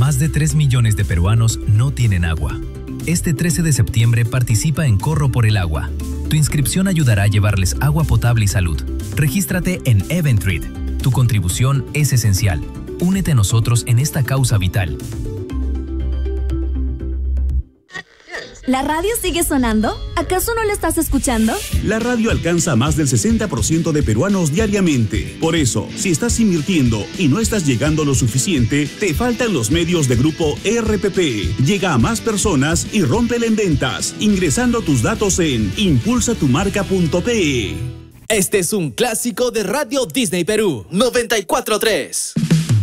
Más de 3 millones de peruanos no tienen agua. Este 13 de septiembre participa en Corro por el Agua. Tu inscripción ayudará a llevarles agua potable y salud. Regístrate en Eventreat. Tu contribución es esencial. Únete a nosotros en esta causa vital. ¿La radio sigue sonando? ¿Acaso no la estás escuchando? La radio alcanza a más del 60% de peruanos diariamente. Por eso, si estás invirtiendo y no estás llegando lo suficiente, te faltan los medios de Grupo RPP. Llega a más personas y rómpela en ventas, ingresando tus datos en impulsatumarca.pe. Este es un clásico de Radio Disney Perú 94.3.